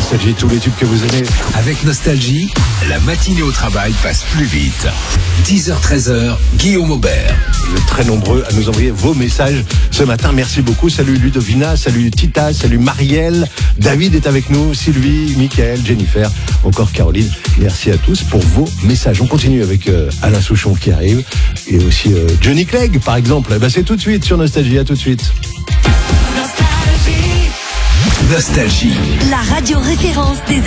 Nostalgie, tous les tubes que vous aimez. Avec Nostalgie, la matinée au travail passe plus vite. 10h-13h, Guillaume Aubert. Vous êtes très nombreux à nous envoyer vos messages ce matin. Merci beaucoup. Salut Ludovina, salut Tita, salut Marielle. David est avec nous, Sylvie, Mickaël, Jennifer, encore Caroline. Merci à tous pour vos messages. On continue avec Alain Souchon qui arrive. Et aussi Johnny Clegg, par exemple. Eh ben, c'est tout de suite sur Nostalgie. À tout de suite. Nostalgie. La radio référence des